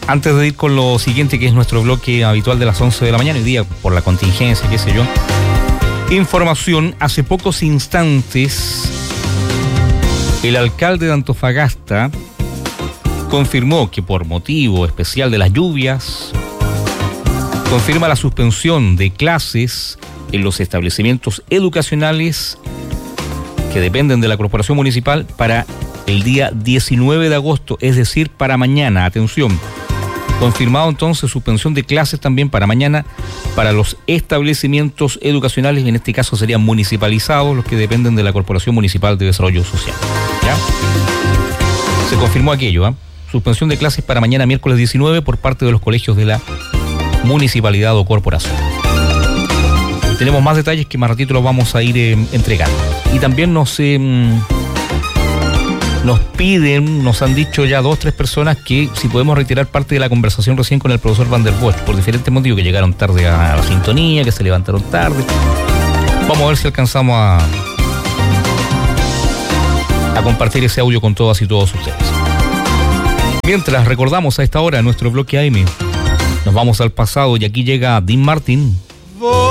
Antes de ir con lo siguiente, que es nuestro bloque habitual de las 11 de la mañana, hoy día por la contingencia, qué sé yo. Información, hace pocos instantes, el alcalde de Antofagasta confirmó que por motivo especial de las lluvias, confirma la suspensión de clases en los establecimientos educacionales que dependen de la Corporación Municipal para el día 19 de agosto, es decir, para mañana. Atención. Confirmado entonces suspensión de clases también para mañana para los establecimientos educacionales, en este caso serían municipalizados, los que dependen de la Corporación Municipal de Desarrollo Social. ¿Ya? Se confirmó aquello, ¿eh? Suspensión de clases para mañana miércoles 19 por parte de los colegios de la municipalidad o corporación. Tenemos más detalles que más ratito los vamos a ir entregando. Y también nos han dicho ya 2 o 3 personas que si podemos retirar parte de la conversación recién con el profesor Van der Bosch, por diferentes motivos, que llegaron tarde a la sintonía, que se levantaron tarde. Vamos a ver si alcanzamos a compartir ese audio con todas y todos ustedes. Mientras recordamos a esta hora nuestro bloque AM, nos vamos al pasado y aquí llega Dean Martin.